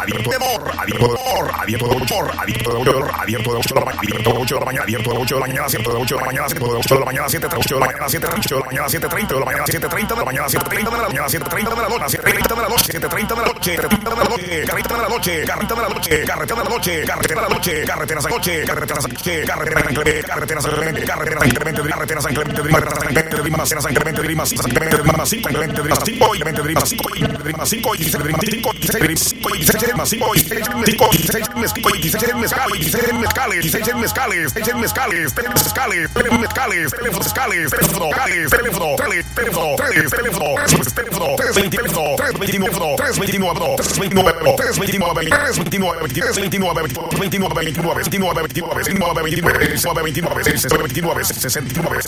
abierto de amor, abierto de amor, abierto de humor, abierto de humor, abierto de 8 de la mañana, abierto de 8 de la mañana, abierto de 8 de la mañana, 7 de 8 de la mañana, 7 de 8 de la mañana, 7 de 8 de la mañana, 7 de 8 de la mañana, 7:30 de la mañana, 7:30 de la mañana, 7:30 de la mañana, 7:30 de la noche, 7:30 de la noche, 7:30 de la noche, 7:30 de la noche, carretera de la noche, carretera de la noche, carretera de la noche, carretera de la noche, carretera de la noche, carretera de la noche, carretera de la noche, carretera de la noche, carretera de la noche, carretera de la noche, carretera de Lima, Sierra San Clemente de Lima, San Clemente de Lima 5, Clemente de Lima 5, Clemente de Lima 5, de Lima 5, y dice de Lima 5, 16 más 5, 16 mezcales, 16 mezcales, teléfono,